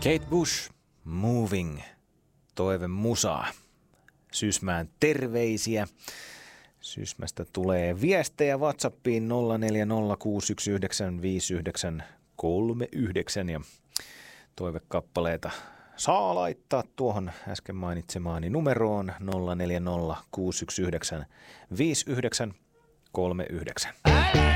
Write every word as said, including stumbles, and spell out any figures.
Kate Bush, Moving, toive musaa. Sysmään terveisiä. Sysmästä tulee viestejä WhatsAppiin nolla neljä nolla kuusi yksi yhdeksän viisi yhdeksän kolme yhdeksän ja toivekappaleita saa laittaa tuohon äsken mainitsemaani numeroon nolla neljä nolla kuusi yksi yhdeksän viisi yhdeksän kolme yhdeksän.